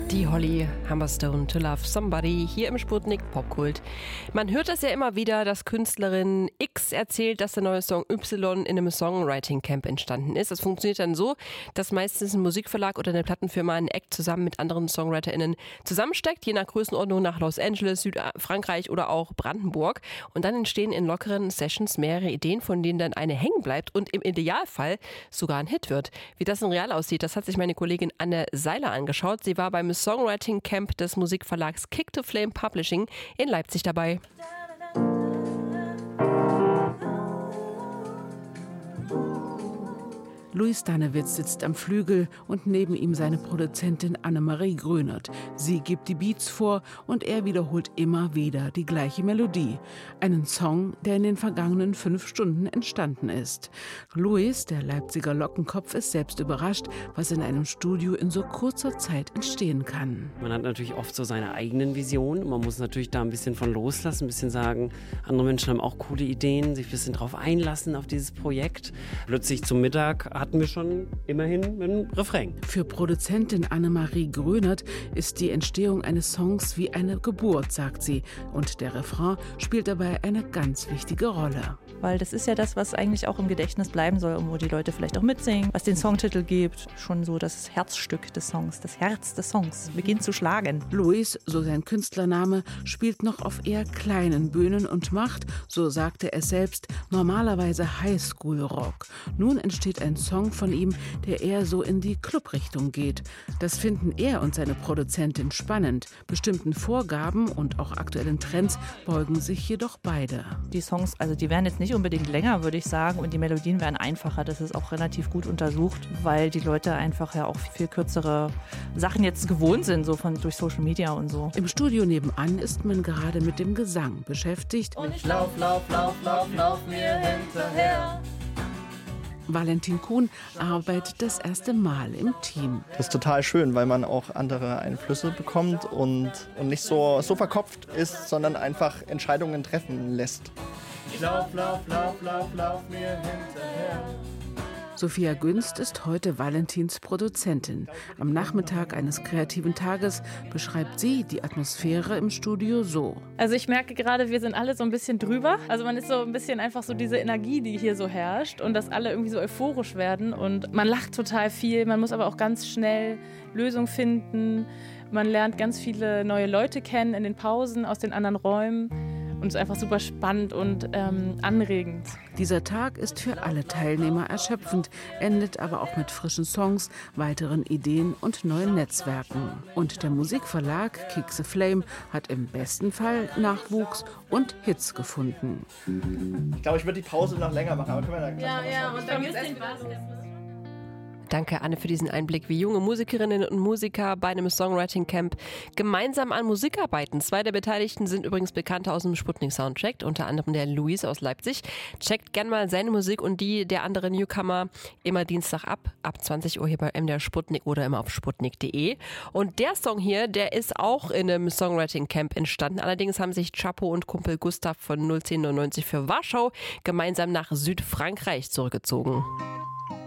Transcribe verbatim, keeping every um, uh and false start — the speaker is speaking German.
Die Holly Humberstone, To Love Somebody, hier im Sputnik Popkult. Man hört das ja immer wieder, dass Künstlerin X erzählt, dass der neue Song Y in einem Songwriting-Camp entstanden ist. Das funktioniert dann so, dass meistens ein Musikverlag oder eine Plattenfirma einen Act zusammen mit anderen SongwriterInnen zusammensteckt, je nach Größenordnung nach Los Angeles, Südfrankreich oder auch Brandenburg. Und dann entstehen in lockeren Sessions mehrere Ideen, von denen dann eine hängen bleibt und im Idealfall sogar ein Hit wird. Wie das in real aussieht, das hat sich meine Kollegin Anne Seiler angeschaut. Sie war beim Songwriting Camp des Musikverlags Kick to Flame Publishing in Leipzig dabei. Luis Danewitz sitzt am Flügel und neben ihm seine Produzentin Annemarie Grönert. Sie gibt die Beats vor und er wiederholt immer wieder die gleiche Melodie. Einen Song, der in den vergangenen fünf Stunden entstanden ist. Luis, der Leipziger Lockenkopf, ist selbst überrascht, was in einem Studio in so kurzer Zeit entstehen kann. Man hat natürlich oft so seine eigenen Visionen. Man muss natürlich da ein bisschen von loslassen, ein bisschen sagen, andere Menschen haben auch coole Ideen, sich ein bisschen drauf einlassen auf dieses Projekt. Plötzlich zum Mittag hatten wir schon immerhin mit einem Refrain. Für Produzentin Annemarie Grönert ist die Entstehung eines Songs wie eine Geburt, sagt sie. Und der Refrain spielt dabei eine ganz wichtige Rolle. Weil das ist ja das, was eigentlich auch im Gedächtnis bleiben soll und wo die Leute vielleicht auch mitsingen, was den Songtitel gibt. Schon so das Herzstück des Songs, das Herz des Songs beginnt zu schlagen. Luis, so sein Künstlername, spielt noch auf eher kleinen Bühnen und macht, so sagte er selbst, normalerweise Highschool-Rock. Nun entsteht ein Song von ihm, der eher so in die Club-Richtung geht. Das finden er und seine Produzentin spannend. Bestimmten Vorgaben und auch aktuellen Trends beugen sich jedoch beide. Die Songs, also die werden jetzt nicht unbedingt länger, würde ich sagen, und die Melodien werden einfacher. Das ist auch relativ gut untersucht, weil die Leute einfach ja auch viel kürzere Sachen jetzt gewohnt sind, so von durch Social Media und so. Im Studio nebenan ist man gerade mit dem Gesang beschäftigt. Und ich lauf, lauf, lauf, lauf, lauf mir hinterher. Valentin Kuhn arbeitet das erste Mal im Team. Das ist total schön, weil man auch andere Einflüsse bekommt und, und nicht so, so verkopft ist, sondern einfach Entscheidungen treffen lässt. Ich lauf, lauf, lauf, lauf, lauf mir hinterher. Sophia Günst ist heute Valentins Produzentin. Am Nachmittag eines kreativen Tages beschreibt sie die Atmosphäre im Studio so. Also ich merke gerade, wir sind alle so ein bisschen drüber. Also man ist so ein bisschen einfach so diese Energie, die hier so herrscht und dass alle irgendwie so euphorisch werden und man lacht total viel. Man muss aber auch ganz schnell Lösungen finden. Man lernt ganz viele neue Leute kennen in den Pausen aus den anderen Räumen. Und es ist einfach super spannend und ähm, anregend. Dieser Tag ist für alle Teilnehmer erschöpfend, endet aber auch mit frischen Songs, weiteren Ideen und neuen Netzwerken. Und der Musikverlag Kick the Flame hat im besten Fall Nachwuchs und Hits gefunden. Ich glaube, ich würde die Pause noch länger machen. Aber können wir dann ja, ja, und dann geht's Danke, Anne, für diesen Einblick, wie junge Musikerinnen und Musiker bei einem Songwriting-Camp gemeinsam an Musik arbeiten. Zwei der Beteiligten sind übrigens Bekannte aus dem Sputnik-Soundcheck, unter anderem der Luis aus Leipzig. Checkt gern mal seine Musik und die der anderen Newcomer immer Dienstag ab, ab zwanzig Uhr hier bei M D R Sputnik oder immer auf sputnik punkt de. Und der Song hier, der ist auch in einem Songwriting-Camp entstanden. Allerdings haben sich Chapo und Kumpel Gustav von null zehn neunundneunzig für Warschau gemeinsam nach Südfrankreich zurückgezogen.